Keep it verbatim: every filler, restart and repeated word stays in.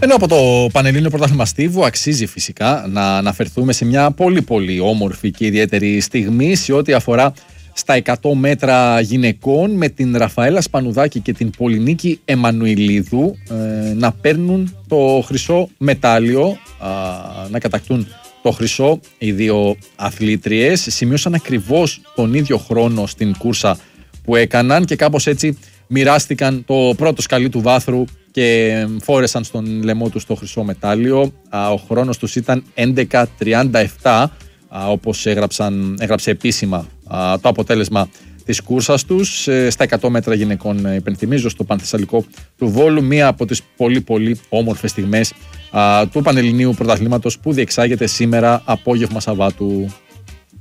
Ενώ από το Πανελλήνιο Πρωτάθλημα Στίβου αξίζει φυσικά να αναφερθούμε σε μια πολύ πολύ όμορφη και ιδιαίτερη στιγμή σε ό,τι αφορά στα εκατό μέτρα γυναικών, με την Ραφαέλα Σπανουδάκη και την Πολυνίκη Εμμανουηλίδου ε, να παίρνουν το χρυσό μετάλλιο, α, να κατακτούν το χρυσό οι δύο αθλήτριες. Σημείωσαν ακριβώς τον ίδιο χρόνο στην κούρσα που έκαναν και κάπως έτσι μοιράστηκαν το πρώτο σκαλί του βάθρου και φόρεσαν στον λαιμό τους το χρυσό μετάλλιο. Ο χρόνος τους ήταν έντεκα τριάντα επτά, όπως έγραψαν, έγραψε επίσημα το αποτέλεσμα της κούρσας τους στα εκατό μέτρα γυναικών, υπενθυμίζω, στο Πανθεσσαλικό του Βόλου, μία από τις πολύ πολύ όμορφες στιγμές του Πανελληνίου Πρωταθλήματος που διεξάγεται σήμερα απόγευμα Σαββάτου.